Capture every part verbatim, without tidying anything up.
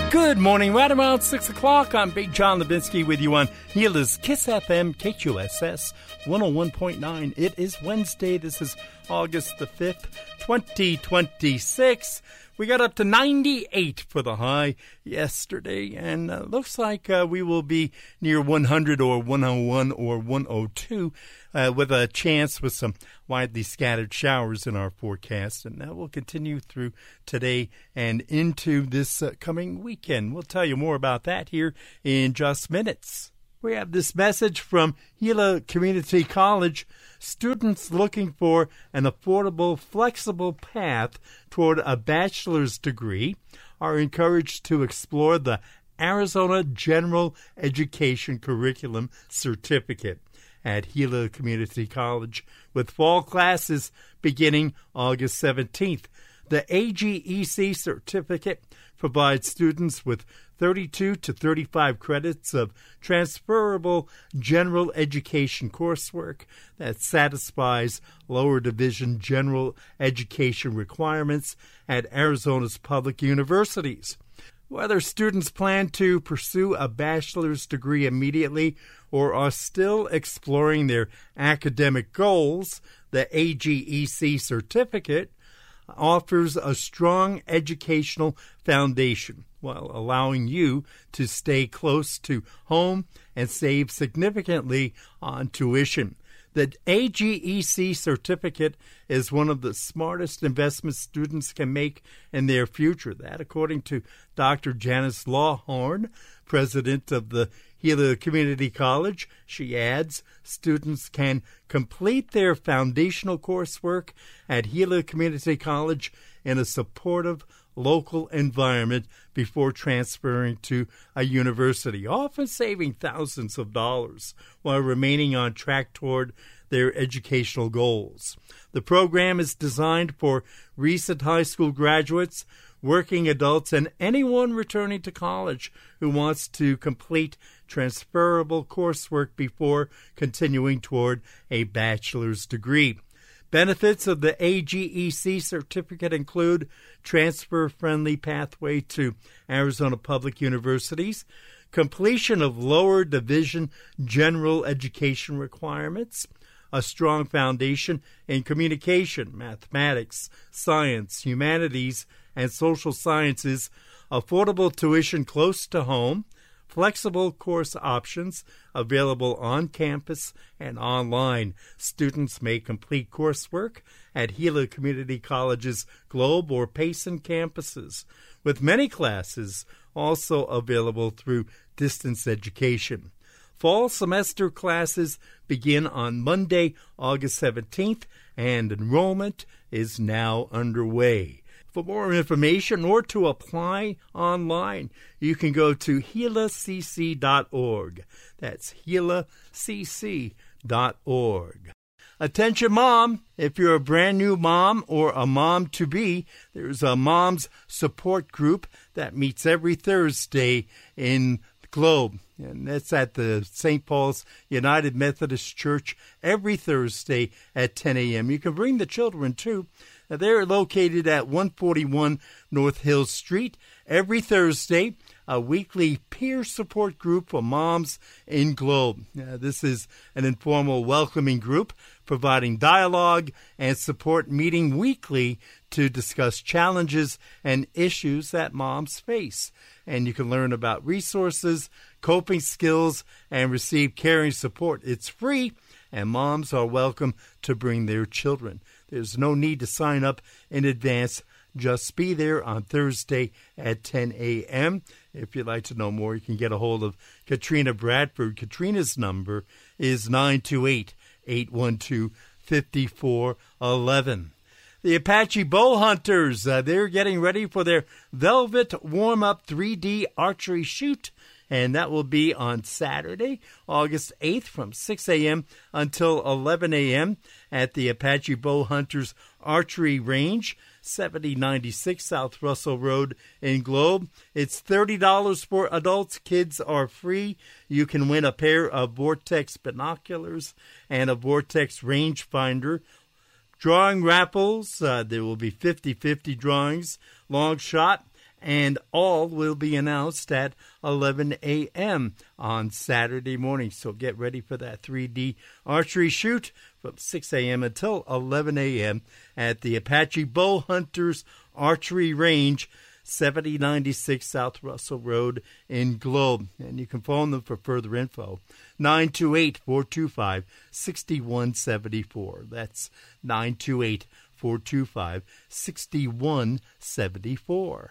Good morning. Right around six o'clock, I'm Big John Levinsky with you on Gila's Kiss F M, K Q S S one oh one point nine. It is Wednesday. This is August the fifth, twenty twenty-six. We got up to ninety-eight for the high yesterday, and uh, looks like uh, we will be near one hundred or one oh one or one oh two uh, with a chance with some widely scattered showers in our forecast, and that will continue through today and into this uh, coming weekend. We'll tell you more about that here in just minutes. We have this message from Gila Community College. Students looking for an affordable, flexible path toward a bachelor's degree are encouraged to explore the Arizona General Education Curriculum Certificate at Gila Community College, with fall classes beginning August seventeenth. The A G E C certificate provides students with thirty-two to thirty-five credits of transferable general education coursework that satisfies lower division general education requirements at Arizona's public universities. Whether students plan to pursue a bachelor's degree immediately or are still exploring their academic goals, the A G E C certificate offers a strong educational foundation while allowing you to stay close to home and save significantly on tuition. The A G E C certificate is one of the smartest investments students can make in their future. That, according to Doctor Janice Lawhorn, president of the Gila Community College. She adds, students can complete their foundational coursework at Gila Community College in a supportive local environment before transferring to a university, often saving thousands of dollars while remaining on track toward their educational goals. The program is designed for recent high school graduates, working adults, and anyone returning to college who wants to complete transferable coursework before continuing toward a bachelor's degree. Benefits of the A G E C certificate include transfer-friendly pathway to Arizona public universities, completion of lower division general education requirements, a strong foundation in communication, mathematics, science, humanities, and social sciences, affordable tuition close to home, flexible course options available on campus and online. Students may complete coursework at Gila Community College's Globe or Payson campuses, with many classes also available through distance education. Fall semester classes begin on Monday, August seventeenth, and enrollment is now underway. For more information or to apply online, you can go to gila c c dot org. That's gila c c dot org. Attention mom, if you're a brand new mom or a mom-to-be, there's a mom's support group that meets every Thursday in Globe, and that's at the Saint Paul's United Methodist Church every Thursday at ten a.m. You can bring the children, too. Now, they're located at one forty-one North Hill Street every Thursday, a weekly peer support group for moms in Globe. Now, this is an informal, welcoming group providing dialogue and support, meeting weekly to discuss challenges and issues that moms face. And you can learn about resources, coping skills, and receive caring support. It's free, and moms are welcome to bring their children. There's no need to sign up in advance. Just be there on Thursday at ten a.m. If you'd like to know more, you can get a hold of Katrina Bradford. Katrina's number is nine two eight, eight one two, five four one one. The Apache Bow Hunters, uh, they're getting ready for their Velvet Warm-Up three D Archery Shoot, and that will be on Saturday, August eighth from six a.m. until eleven a.m. at the Apache Bow Hunters Archery Range, seventy ninety-six South Russell Road in Globe. It's thirty dollars for adults. Kids are free. You can win a pair of Vortex binoculars and a Vortex rangefinder. Drawing raffles, uh, there will be fifty-fifty drawings, long shot, and all will be announced at eleven a.m. on Saturday morning. So get ready for that three D archery shoot from six a.m. until eleven a.m. at the Apache Bow Hunters Archery Range, seventy ninety-six South Russell Road in Globe. And you can phone them for further info, nine two eight, four two five, six one seven four. That's nine two eight, four two five, six one seven four.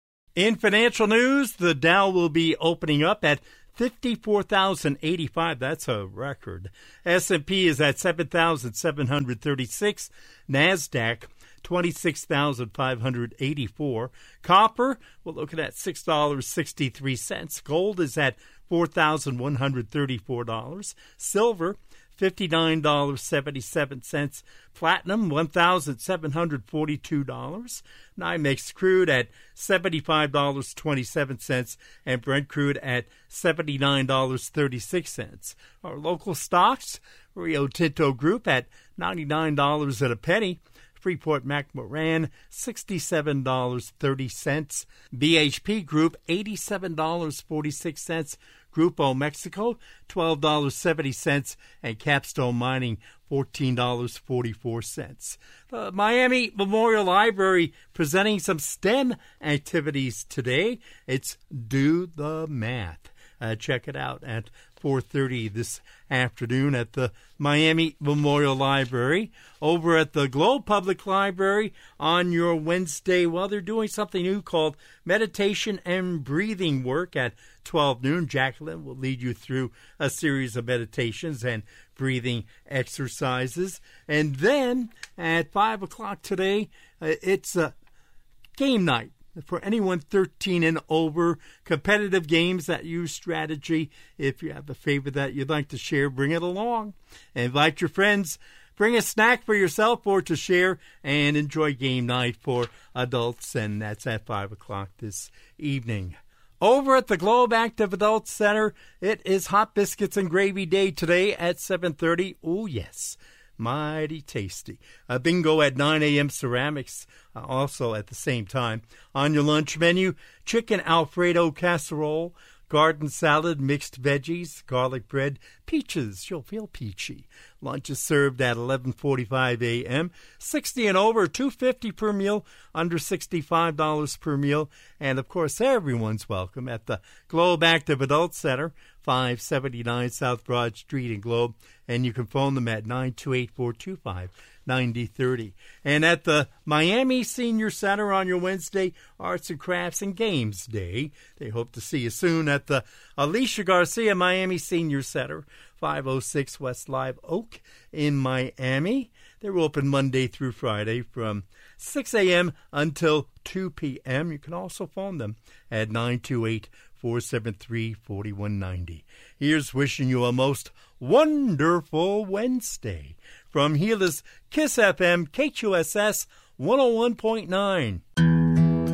In financial news, the Dow will be opening up at fifty-four thousand eighty-five. That's a record. S and P is at seven thousand seven hundred thirty-six. NASDAQ, twenty-six thousand five hundred eighty-four. Copper, we're looking at six dollars and sixty-three cents. Gold is at four thousand one hundred thirty-four dollars. Silver, fifty-nine dollars and seventy-seven cents. Platinum, one thousand seven hundred forty-two dollars. NYMEX crude at seventy-five dollars and twenty-seven cents. And Brent crude at seventy-nine dollars and thirty-six cents. Our local stocks, Rio Tinto Group at ninety-nine dollars and a penny. Freeport-McMoRan, sixty-seven dollars and thirty cents. B H P Group, eighty-seven dollars and forty-six cents. Grupo Mexico, twelve dollars and seventy cents. And Capstone Mining, fourteen dollars and forty-four cents. The Miami Memorial Library presenting some STEM activities today. It's Do the Math. Uh, check it out at four thirty this afternoon at the Miami Memorial Library. Over at the Globe Public Library on your Wednesday, well, they're doing something new called Meditation and Breathing Work at twelve noon. Jacqueline will lead you through a series of meditations and breathing exercises. And then at five o'clock today, uh, it's a game night for anyone thirteen and over. Competitive games that use strategy. If you have a favorite that you'd like to share, bring it along. Invite your friends. Bring a snack for yourself or to share, and enjoy game night for adults. And that's at five o'clock this evening. Over at the Globe Active Adult Center, it is Hot Biscuits and Gravy Day today at seven thirty. Oh, yes. Mighty tasty. A bingo at nine a.m. Ceramics, uh, also at the same time. On your lunch menu, chicken Alfredo casserole, garden salad, mixed veggies, garlic bread, peaches. You'll feel peachy. Lunch is served at eleven forty-five a.m. sixty and over, two dollars and fifty cents per meal, under sixty-five dollars per meal. And, of course, everyone's welcome at the Globe Active Adult Center, five seventy-nine South Broad Street in Globe. And you can phone them at nine two eight, four two five, nine zero three zero. And at the Miami Senior Center on your Wednesday, Arts and Crafts and Games Day. They hope to see you soon at the Alicia Garcia Miami Senior Center, five oh six West Live Oak in Miami. They're open Monday through Friday from six a.m. until two p.m. You can also phone them at nine two eight, four seven three, four one nine zero. Here's wishing you a most wonderful Wednesday from Gila's Kiss F M, K Q S S one oh one point nine.